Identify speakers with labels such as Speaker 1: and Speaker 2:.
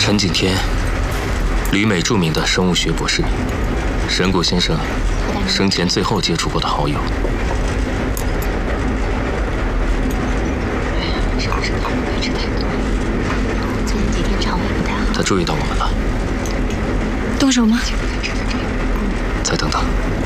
Speaker 1: 陈景天，旅美著名的生物学博士，神谷先生生前最后接触过的好友。
Speaker 2: 是不是他们会吃太多？最近几天肠胃不太好。
Speaker 1: 他注意到我们了。
Speaker 3: 动手吗？
Speaker 1: 再等等。